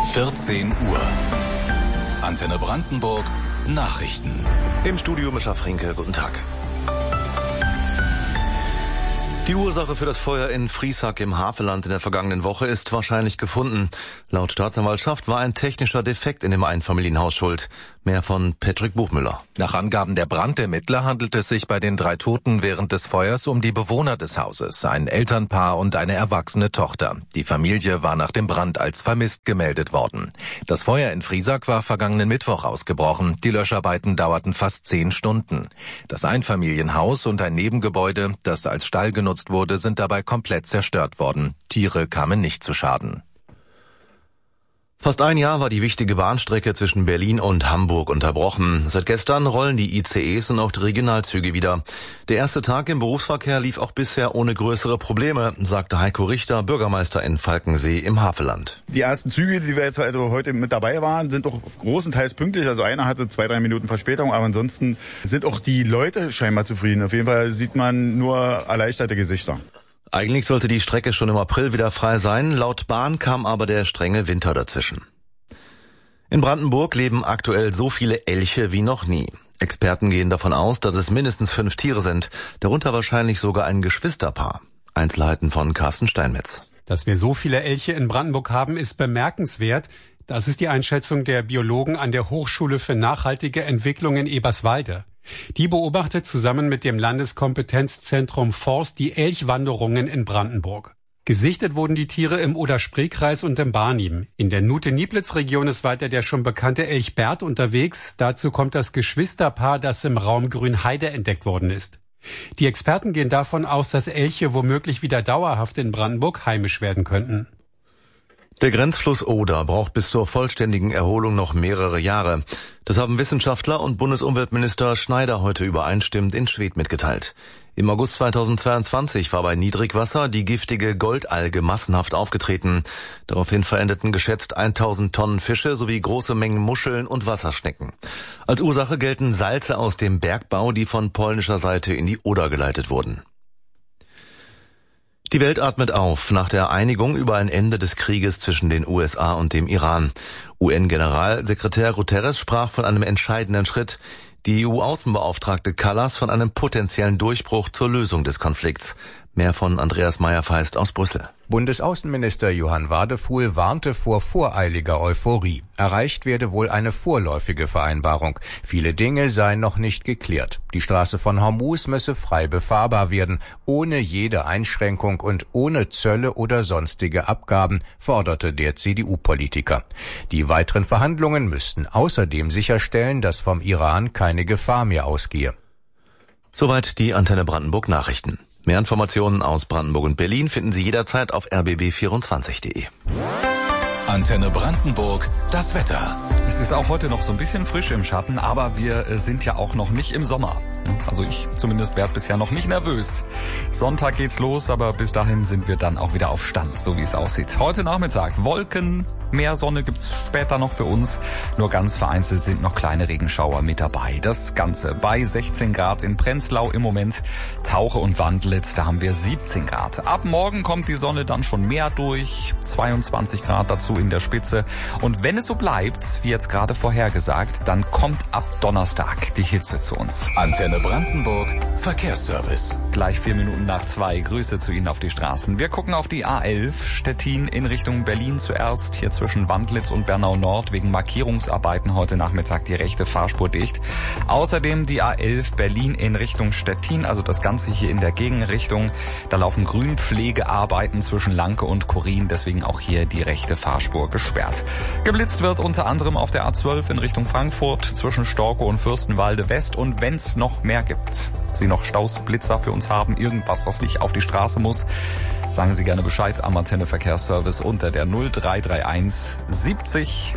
14 Uhr. Antenne Brandenburg Nachrichten. Im Studio Mischa Frinke, guten Tag. Die Ursache für das Feuer in Friesack im Havelland in der vergangenen Woche ist wahrscheinlich gefunden. Laut Staatsanwaltschaft war ein technischer Defekt in dem Einfamilienhaus schuld. Mehr von Patrick Buchmüller. Nach Angaben der Brandermittler handelt es sich bei den 3 Toten während des Feuers um die Bewohner des Hauses, ein Elternpaar und eine erwachsene Tochter. Die Familie war nach dem Brand als vermisst gemeldet worden. Das Feuer in Friesack war vergangenen Mittwoch ausgebrochen. Die Löscharbeiten dauerten fast 10 Stunden. Das Einfamilienhaus und ein Nebengebäude, das als Stall genutzt wurde, sind dabei komplett zerstört worden. Tiere kamen nicht zu Schaden. Fast ein Jahr war die wichtige Bahnstrecke zwischen Berlin und Hamburg unterbrochen. Seit gestern rollen die ICEs und auch die Regionalzüge wieder. Der erste Tag im Berufsverkehr lief auch bisher ohne größere Probleme, sagte Heiko Richter, Bürgermeister in Falkensee im Havelland. Die ersten Züge, die wir jetzt heute mit dabei waren, sind auch großenteils pünktlich. Also einer hatte 2-3 Minuten Verspätung, aber ansonsten sind auch die Leute scheinbar zufrieden. Auf jeden Fall sieht man nur erleichterte Gesichter. Eigentlich sollte die Strecke schon im April wieder frei sein, laut Bahn kam aber der strenge Winter dazwischen. In Brandenburg leben aktuell so viele Elche wie noch nie. Experten gehen davon aus, dass es mindestens 5 Tiere sind, darunter wahrscheinlich sogar ein Geschwisterpaar. Einzelheiten von Carsten Steinmetz. Dass wir so viele Elche in Brandenburg haben, ist bemerkenswert. Das ist die Einschätzung der Biologen an der Hochschule für nachhaltige Entwicklung in Eberswalde. Die beobachtet zusammen mit dem Landeskompetenzzentrum Forst die Elchwanderungen in Brandenburg. Gesichtet wurden die Tiere im Oder-Spree-Kreis und im Barnim. In der Nute-Nieplitz-Region ist weiter der schon bekannte Elch Bert unterwegs. Dazu kommt das Geschwisterpaar, das im Raum Grünheide entdeckt worden ist. Die Experten gehen davon aus, dass Elche womöglich wieder dauerhaft in Brandenburg heimisch werden könnten. Der Grenzfluss Oder braucht bis zur vollständigen Erholung noch mehrere Jahre. Das haben Wissenschaftler und Bundesumweltminister Schneider heute übereinstimmend in Schwedt mitgeteilt. Im August 2022 war bei Niedrigwasser die giftige Goldalge massenhaft aufgetreten. Daraufhin verendeten geschätzt 1000 Tonnen Fische sowie große Mengen Muscheln und Wasserschnecken. Als Ursache gelten Salze aus dem Bergbau, die von polnischer Seite in die Oder geleitet wurden. Die Welt atmet auf nach der Einigung über ein Ende des Krieges zwischen den USA und dem Iran. UN-Generalsekretär Guterres sprach von einem entscheidenden Schritt. Die EU-Außenbeauftragte Kallas von einem potenziellen Durchbruch zur Lösung des Konflikts. Mehr von Andreas Meyer-Feist aus Brüssel. Bundesaußenminister Johann Wadefuhl warnte vor voreiliger Euphorie. Erreicht werde wohl eine vorläufige Vereinbarung. Viele Dinge seien noch nicht geklärt. Die Straße von Hormuz müsse frei befahrbar werden, ohne jede Einschränkung und ohne Zölle oder sonstige Abgaben, forderte der CDU-Politiker. Die weiteren Verhandlungen müssten außerdem sicherstellen, dass vom Iran keine Gefahr mehr ausgehe. Soweit die Antenne Brandenburg Nachrichten. Mehr Informationen aus Brandenburg und Berlin finden Sie jederzeit auf rbb24.de. Antenne Brandenburg, das Wetter. Es ist auch heute noch so ein bisschen frisch im Schatten, aber wir sind ja auch noch nicht im Sommer. Also ich zumindest werde bisher noch nicht nervös. Sonntag geht's los, aber bis dahin sind wir dann auch wieder auf Stand, so wie es aussieht. Heute Nachmittag Wolken, mehr Sonne gibt's später noch für uns. Nur ganz vereinzelt sind noch kleine Regenschauer mit dabei. Das Ganze bei 16 Grad in Prenzlau im Moment. Tauche und Wandlitz, da haben wir 17 Grad. Ab morgen kommt die Sonne dann schon mehr durch. 22 Grad dazu in der Spitze. Und wenn es so bleibt, wie jetzt gerade vorhergesagt, dann kommt ab Donnerstag die Hitze zu uns. Antenne Brandenburg Verkehrsservice. Gleich 4 Minuten nach 2. Grüße zu Ihnen auf die Straßen. Wir gucken auf die A11 Stettin in Richtung Berlin zuerst. Hier zwischen Wandlitz und Bernau Nord wegen Markierungsarbeiten heute Nachmittag die rechte Fahrspur dicht. Außerdem die A11 Berlin in Richtung Stettin, also das Ganze hier in der Gegenrichtung. Da laufen Grünpflegearbeiten zwischen Lanke und Korin, deswegen auch hier die rechte Fahrspur gesperrt. Geblitzt wird unter anderem auf der A12 in Richtung Frankfurt zwischen Storkow und Fürstenwalde West. Und wenn's noch mehr gibt, Sie noch Staus, Blitzer für uns haben, irgendwas, was nicht auf die Straße muss, sagen Sie gerne Bescheid am Antenne Verkehrsservice unter der 0331 70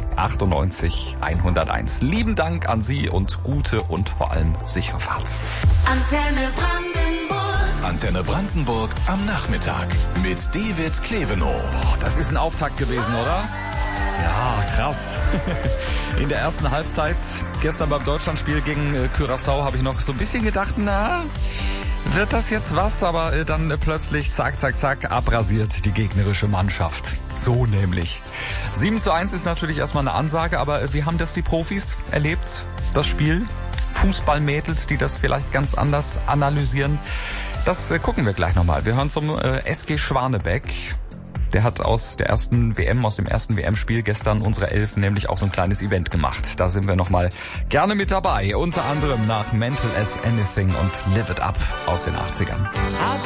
98 101. Lieben Dank an Sie und gute und vor allem sichere Fahrt. Antenne Brandenburg. Antenne Brandenburg am Nachmittag mit David Klevenow. Das ist ein Auftakt gewesen, oder? Ja, krass. In der ersten Halbzeit, gestern beim Deutschlandspiel gegen Curaçao, habe ich noch so ein bisschen gedacht, Wird das jetzt was, aber dann plötzlich zack, zack, zack, abrasiert die gegnerische Mannschaft. So nämlich. 7:1 ist natürlich erstmal eine Ansage, aber wie haben das die Profis erlebt, das Spiel? Fußballmädels, die das vielleicht ganz anders analysieren. Das gucken wir gleich nochmal. Wir hören zum SG Schwanebeck. Der hat aus dem ersten WM-Spiel gestern unsere Elf nämlich auch so ein kleines Event gemacht. Da sind wir nochmal gerne mit dabei. Unter anderem nach Mental as Anything und Live It Up aus den 80ern.